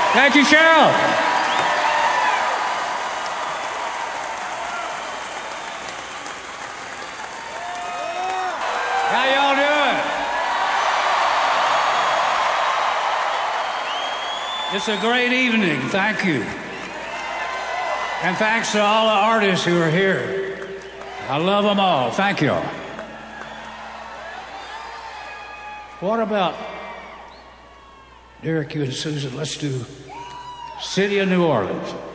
Thank you, Cheryl. How y'all doing? It's a great evening. Thank you. And thanks to all the artists who are here. I love them all. Thank you all. What about Derek, you and Susan? Let's do City of New Orleans.